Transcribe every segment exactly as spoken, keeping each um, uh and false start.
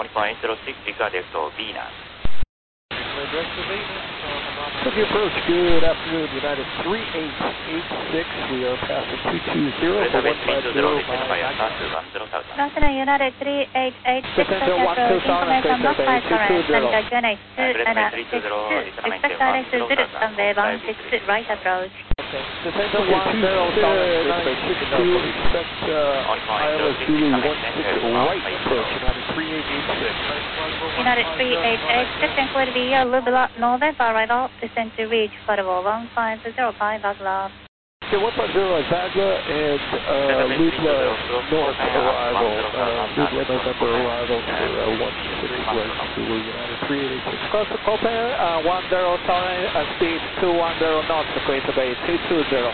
one point zero six, regarding to Venus. As you approach, good afternoon, United three eight eight six, we are passing two two zero for one five zero by Good afternoon, United three eight eight six, information not five current, Naviga Unit two and six two, expect direct to Zulu, runway one six two, right approach. Descend to one zero nine six two, expect uh, Iowa Zulu one six right approach, United three eight eight six. United three eight eight six, include the Lubula November arrival, descend to reach Football one five zero five, Bagla. Okay, one five zero is Bagla and uh, Lubla North arrival, uh, Lubla November arrival for uh, one six right, Zulu United three eight eight six. Cross the Copen, uh, one zero tolerant, uh, speed two one zero knots, Equator Bay two two zero.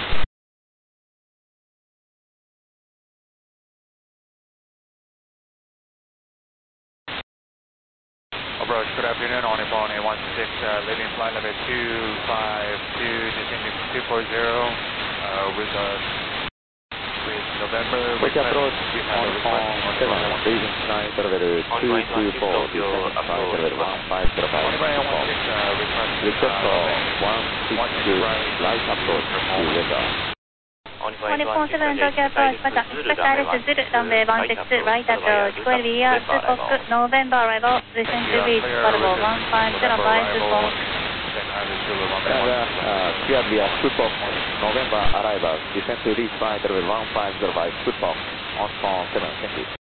Approach, good afternoon, on Nippon eight one six, uh, leaving flight level two five two, descending two four zero, uh, with, uh, with November, Quick approach, on seven, leaving flight level two two four, descending flight level one five zero five, request for one six two, right approach to weather. one four seven, Tokyo approach, expect direct to Zulu, runway one six two, right approach, will be a Super November arrival, descend to reach Football one five zero five, Super. Uh, clear via Super November arrival, descend to reach flight level one five zero five, Super on phone seven, thank you.